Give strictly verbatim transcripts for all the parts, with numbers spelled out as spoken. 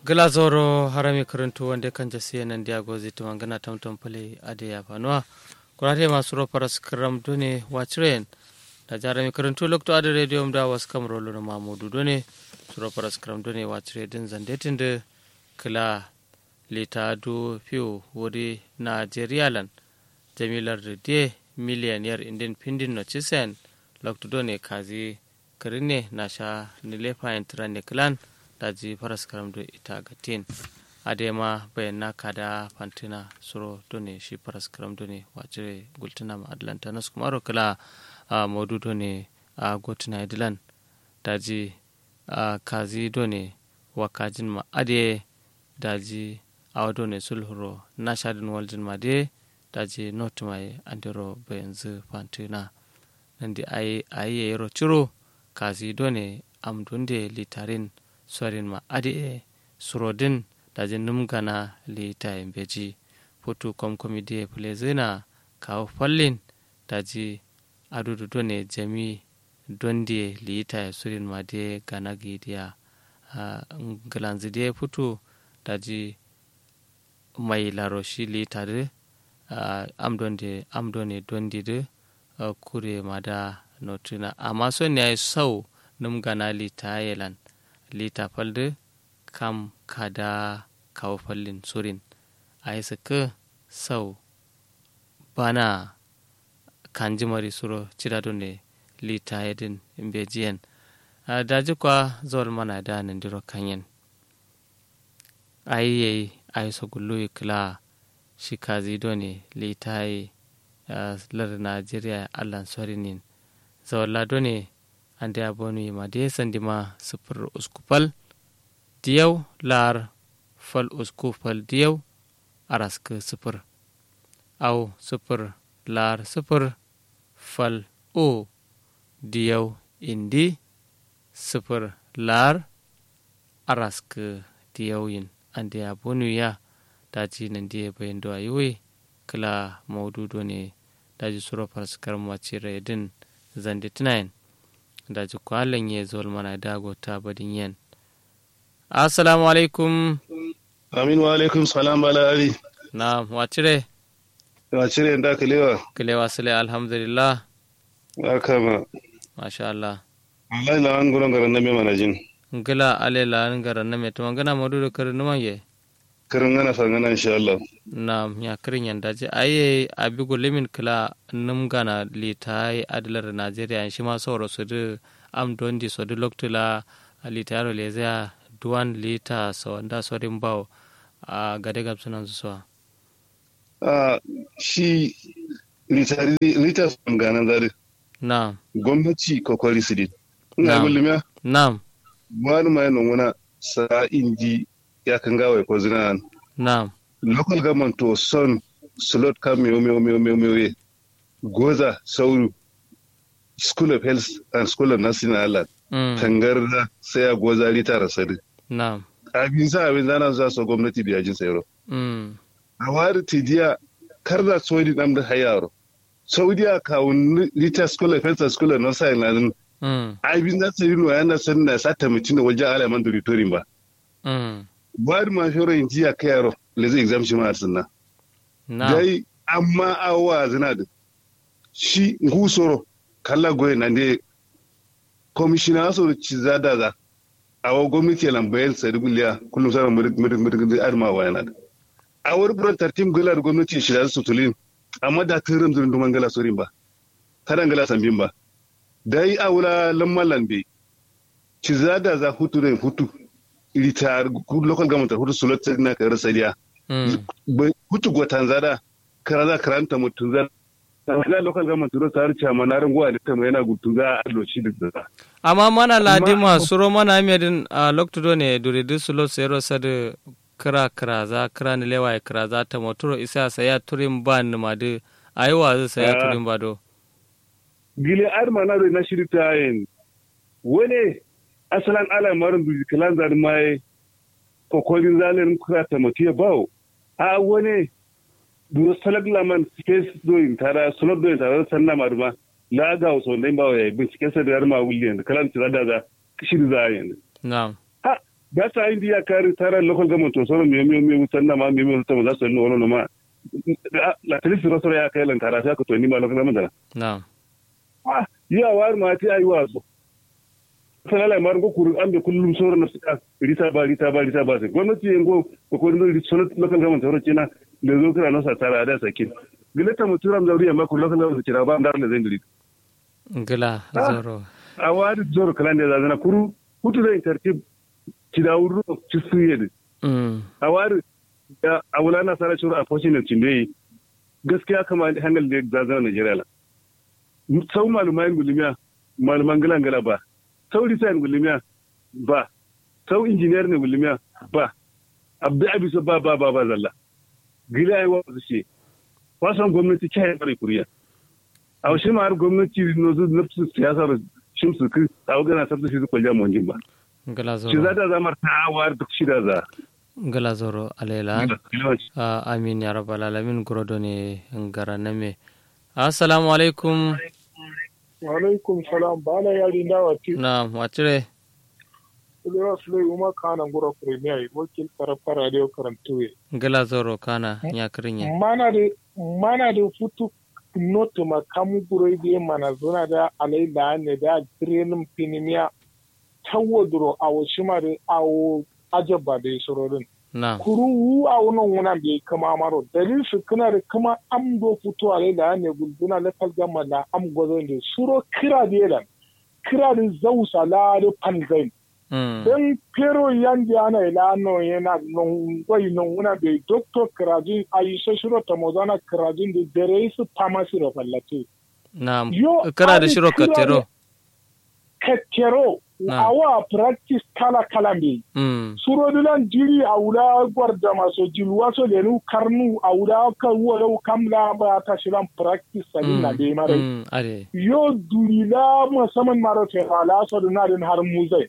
Glazoro harami karantu wanda kan jasi nan diago zito mangana tamtam pale ade ya fanwa kurate masuro paras kram done watren da jarami karantu lokto ade radio mda was kam rolo no mamudu done suro paras kram done watre din zandetin de kala lita do fiu wori Nigeria lan jamilar de millionaire indin pindin no chisen lokto done kazi karine nasha nilefa entrane klan daji faras karamdo ita gatin adema bayan kada fantina suro done shi faras karamdo ne wajire gultuna ma atlanta nas kumaro kala a modu done a gotuna idlan daji a kazi done wakajin ma ade daji a done sulhuro nashadin waljin ma de daji not mai andero bayan zu fantina nandi ai ai yero chiro kazi done amdunde litarin sorin ma adi e surodin da jinnum gana li tayin beji foto kom komide plezina kawo fallin daji adudu done jami donde li tayin surin ma de gana gidiya glanzi de foto daji mai laroshi li tare amdonde amdone dondi de kure mada notina amma son ne sau num gana li tayelan lita falde kam kada kawo fallin surin a yi suka sau bana kanji mari suro cidado ne lita yadin imbejiyan a daji kwa zuwar mana da nan diro kanyen a yi yayi a yi sagullu kila shi kazi ne lita yi lar najeriya allan sorinin zawar lado ne ande abonu ma de sandima sifir uskupal diyaw lar fal uskupal diyaw arask sifir aw sifir lar sifir fal o diyaw indi sifir lar arask diyawin ande abonu ya daji nan diye bayan do ayoyi kala maududo ne daji suro farskar macire din zandi tunayin da ji kwallon ya zo mana dago ta badin yan assalamu alaikum amin wa alaikum salam bala ali na wacire wacire da kalewa kalewa sale alhamdulillah akama masha Allah wallahi la an gurin garan name manajin ngila ale la an garan name to ngana modu do karin mangi karin ngana fa ngana insha Allah na ya karin yan daji aye abigo lemin kala num gana litai adlar Najeriya shi ma sauro su da am dondi so da loktula litaro lezia duwan lita so nda so din bawo a gade gab sunan su so a shi litari lita sun gana dare na gwamnati kokari su din ina gulmiya na'am wani mai nuna sa inji ya kan gawa ko zina na'am local government to son slot kam me me me me me goza sauru school of health and school of nursing Allah tangarda sai a goza rita rasadi na'am abin sa abin zana za su gwamnati biya jin sayro mm a wari tidiya karda soidi dam da hayaro saudiya kawun rita school of health and school of nursing Allah mm abin za su yi no yana sanna sata mutin da wajen alaman doritorin ba mm wari ma shoro injiya kayaro lezi exam shi ma sunna dai amma awa zina da shi ngusoro kala goye na ne komishina so ci zada za awa gwamnati lan bayan sa dubuliya kullum sana murid arma wa yana a wani buran tartim gala da gwamnati shi da su tulin amma da tirin durin duman gala sorin ba kadan gala sambin ba dai awula lammalan be ci zada za hutu da hutu ilitar local government hutu sulot na kar sadiya hutu gotan zada karaza karanta mutun zada ga local government ro sar chama na rango da tama yana gutun za a loci da amma mana ladima suro mana medin a lokto ne dure du sulot sero sad kra kra za kra ne lewa kra za ta motoro isa saya turin ban ma de aiwa za saya turin bado gile arma na na shirita yin wani asalan alamarin duji kalan zar mai kokolin zalin kra ta motiya bawo a wani duro salag laman space doing tara sulot doing tara sanna maruma la ga so ndai bawo ya bincike sa da arma wuliyan kalan tsada da shiri za yin na'am ha da ta indi ya kare tara local government to soro me me me sanna ma me me to za su no no ma la tele soro soro ya kai lan tara sai ka to ni ma local government na'am ah ya war ma ti ayi wazo sanala mar go kuru ambe kullum soro na suka rita ba rita ba rita ba sai gwamnati yango ko ko ndo soro local government soro cina da zo kira na sa tara da sakin gilata muturam da riya ma ku local government cira ba ndar le zai ndiri ngila zoro a wadi zoro kalande da zana kuru hutu da tartib kidawuru ci suye mm a wadi da awula na sara shuru opportunity ne gaskiya kama handle da zazana Najeriya la sau malumai gulmiya maluman gala ba sau design gulmiya ba sau engineer ne gulmiya ba abdi abisa ba ba ba ba zalla gila ai wa su ce wasan gwamnati kai bare kuriya a wasu ma har gwamnati no zu nafsu siyasar shin su ku a gana sabta shi su kwalja mu jin ba ngala zoro shi za ta zama ta war duk shi da za ngala zoro alela amin ya rabbal alamin grodo ne ngara name assalamu alaikum wa alaikum salam bala yari ndawati na watire Lewa Sule Uma Kana Ngura Premier wakil karafar radio karantuwe. Ngala zoro kana nya krinya. Mana de mana de futu noto makamu guro ibe mana zona da alai da ne da drenin pinimia tawadro awo shimare awo ajaba de sororin. Na. Kuru awo non wona be kama maro dalil su kana da kama am do futu alai da ne gulduna lakal gamma da am gozo de suro kira de lan. Kira de zausa la de panzain. Don pero yanji ana ilano yana nongwai nonguna be doctor krajin aisha shiro tamozana krajin de dere su pharmacy ro fallate. Naam. Kara da shiro katero. Katero. Awa practice kala kala me. Suro dilan jiri awula gwarda maso jilwa so lenu karnu awula ka wala kamla ba ta shiran practice salin na de mare. Yo durila musamman maro te hala so na din har muzai.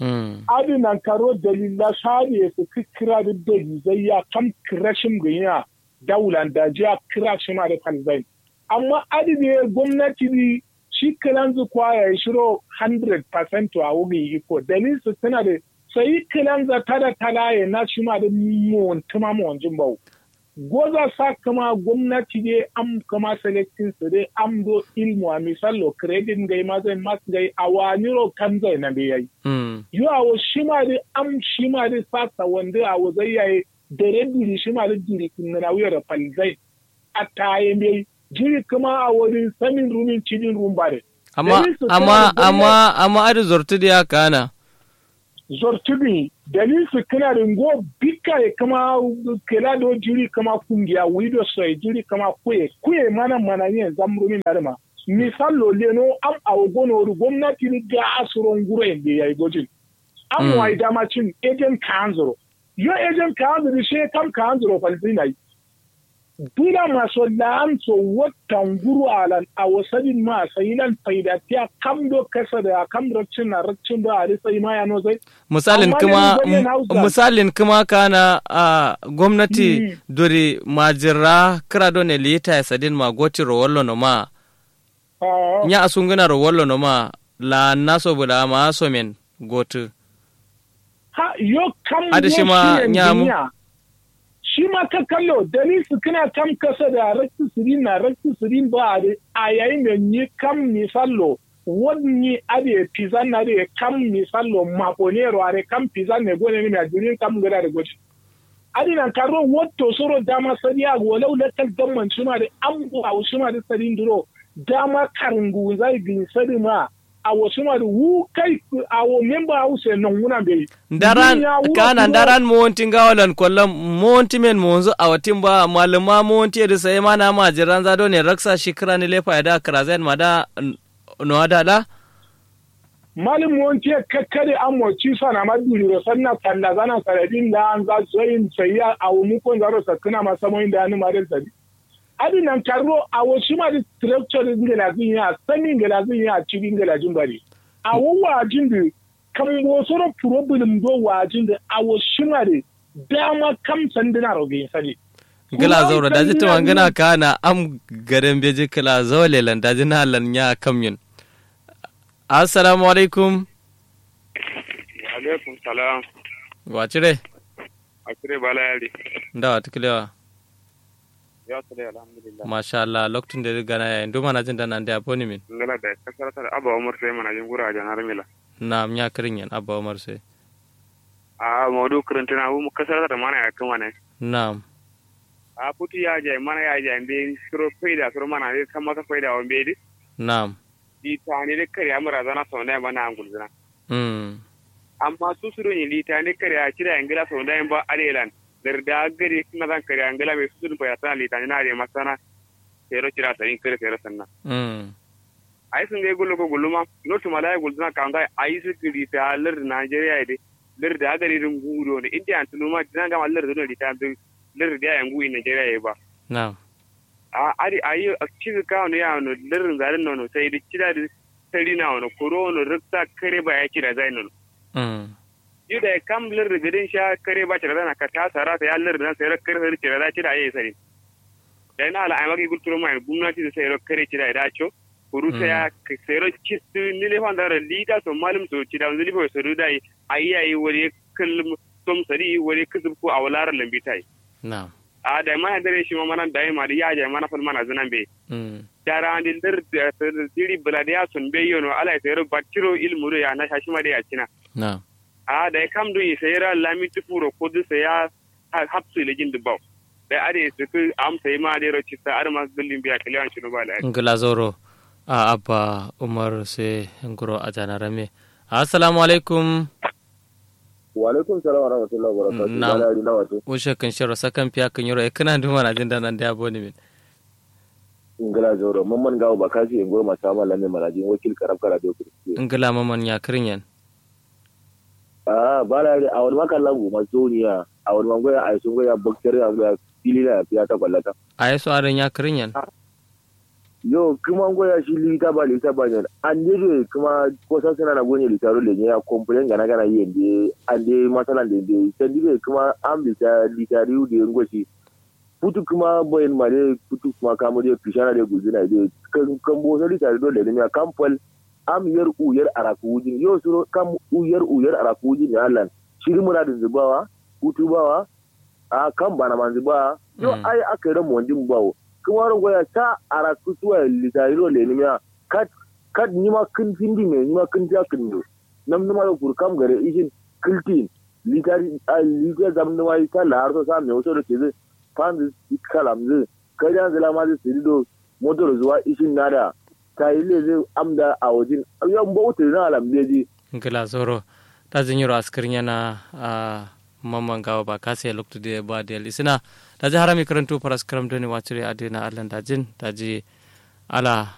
Adi nan karo dalila shari su kira da dali zai ya kam kirashin ganya daular da jiya kirashin ma da kanzai. Amma adi ne gwamnati ne shi kiran zu kwaya ya shiro one hundred percent a wuri iko. Dalil su tana da sai kiran za tada talaye na shi ma da miyon tuma mawancin bau. Goza sa kama gwamnati ne am kama selectin su dai am do ilmu a misalo credit gai mazai mas gai a waniro kan zai na da yayi. Yo a wasu shima dai am shima dai sasa wanda a wazai yayi da rabi shima dai jiri kin na wuyar falzai a taye mai jiri kuma a wani samin rumin cikin rumbare. Amma amma amma amma adi zortu da ya kana. Zortubi dalil su kana da ngo bika ya kama kela do jiri kama kungiya wido sai jiri kama kuye kuye mana mana ne zamrumin darma misalo leno am awogono ru gwamnati ni ga asuron gure inde yayi gojin am wai dama cin ejen kanzuro yo ejen kanzuro she kam kanzuro falsinai dula maso laan so watan guru alan a wasadin ma sayilan faidatiya kam do kasa da kam raccin na raccin da a sai ma yano zai misalin kuma misalin kuma kana a gwamnati dori majira kira do ne lita ya sadin ma goti ro wallo no ma nya asunguna ro wallo no ma la naso bula ma so men gotu ha yo kam adishima nyamu shi ma ka kallo dalil su kana kam kasa da rakti sirin na rakti sirin ba a yayin da ni kam misallo wani ade pizan na de kam misallo maponero are kam pizan ne gone ne a jirin kam gada da goci ade nan karo wato soro dama sariya walau da kal gamman shi ma da an ko a shi ma da sarin duro dama karungu zai bin sari ma a wasu ma da wu kai a wo memba hause non wuna bai daran kana daran monti gawalan kollam monti men monzo a watin ba maluma monti da sai mana ma jiran zado ne raksa shikra ne lefa da krazen ma da no da da malum monti kakkare an moci sana maduri ro sanna talla zana saradin da an za soyin sayya a mu kon zaro sakuna ma samoyin da ni ma da sabi adi nan karo a wasu ma da structure ngelazin ya sani ngelazin ya cikin ngelazin bari a wajin da kan wasu problem do wajin da a wasu ma da dama kam sandina roge sani gala zaura da jita mangana kana am garin beji kala zawale lan da jina lan ya kamyun assalamu alaikum wa alaikum salam wacire wacire bala yari ndawa tiklewa ya tsale alhamdulillah masha Allah lokacin da riga na yayin duma na jin da nan da aboni min ngala da kasar ta aba umar sai mana jin gura janar mila na nya kirin yan abba umar sai a modu kurantana mu kasar ta mana ya kuma ne na'am a puti ya je mana ya je be suro faida suro mana ne kan maka faida wa be di na'am di tani de kare amura zana sonda mana angulzina mm amma su suro ni li tani kare a kira angila sonda ba arelan da gari kuma zan kare angala mai su ba ya sana litani na da masana sero kira sarin kare sero sanna mm ai sun ga gullo ko gulluma no to malai gulzuna kan ga ai su kiri ta lar Nigeria ide lar da gari dun guro ne india tuluma dinan ga lar da litan lar da yan guyi Nigeria ba na'am a ari ai a cikin ka ne ya no lar garin no sai da kira da tari na no corona rukta kare ba ya kira zai no mm yuda kam lir gidin sha kare ba tare da ka ta sara ta yallir da sai kare sai tare da tira yayi sai dai na ala ai magi gulturo mai gwamnati da sai kare tira da cho kuru sai ya sai ro cistu ni le fanda da lida so malum so tira zuli bo so dai ai ai wuri kullum som sari wuri kusub ko awlar lambi tai na'am a da ma dare shi ma nan dai ma ya ja mana fal mana zanan be mm dara andin dir diri buladiya sun be yono ala sai ro batiro ilmu ya na shashi ma da ya cina na'am a da ya kam don sai ra lami tufuro ko du sai ya hapsu legin da baw da are su ku am sai ma da roci ta ar mas dillin biya kaliyan shi no bala ngala zoro a abba umar sai ngoro ajana rame assalamu alaikum wa alaikum salam wa rahmatullahi wa barakatuh bala ri nawato o shekan shiro sakan fiya kan yoro e kana duma na jin dan da aboni min ngala zoro mamman gawo bakasi ngoro masama lamme marajin wakil karab kara do kurti ngala mamman ya kirin yan ah bala a wani makan lagu mazoniya a wani mangoya a sun goya bacteria ga filila ya ta kwallata a yaso aran ya kirin yan yo kuma goya shi lita ba lita ba ne an dire kuma ko san sana na gonye litaro le ya complain gana gana yende an de masalan de de sai dire kuma an bi ta litariu de ngoshi putu kuma boyen mare putu kuma kamo de pishana de guzina de kan kan bo sai litaro dole ne ya kampal am yar uyar arakujin yo suro kam uyar uyar arakujin ya Allah shiri muna da zubawa kutubawa a kan bana man zubawa yo ai aka ran mu din bawo kuma ran goya ta arakutuwa litairo le ni ya kat kat ni ma kin findi me ni ma kin ta kin do nam numa da kurkam gare ishin kiltin litari a liga zam numa ita la arso sa me so da ke fan kalam zai kajan zala ma zai sirido motor zuwa ishin nada ta yi leze amda a wajen yan bauta na alambeji ngila zoro ta zinyiro askirin yana a mamman gawa ba ka sai lokto da ba da lisina ta ji harami karanto faras karam doni wacire adena allan dajin ta ji ala